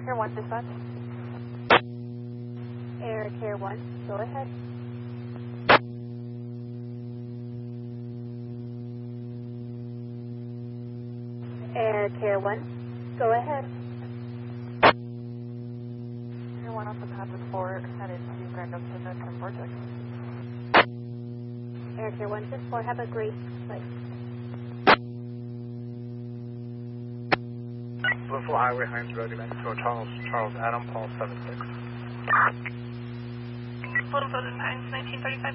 Care 1, dispatch. Air Care 1, go ahead. Air Care 1, go ahead. Care 1 off the Patrick 4, headed to Grand Ocean from Vortex. Air Care 164, have a great flight. Bluefield Highway, Hines Road, New Mexico, Charles Adam, Paul 76. Bluefield and Hines, 1935.